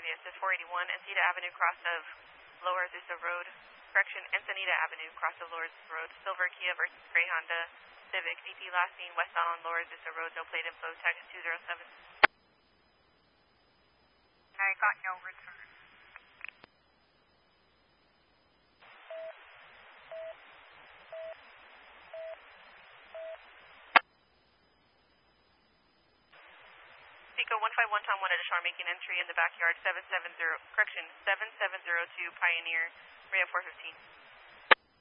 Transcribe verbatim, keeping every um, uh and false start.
This is four eighty-one, Encina Avenue, cross of Lower Azusa Road. Correction, Encinita Avenue, cross of Lower Azusa Road. Silver Kia versus Gray Honda Civic. D P last seen westbound on Lower Azusa Road. No plate info. Tax two zero seven. I got no return. Pico one five one Tom one at Ashar making entry in the backyard seven seven zero, correction, seven seven zero two Pioneer, Rio four fifteen.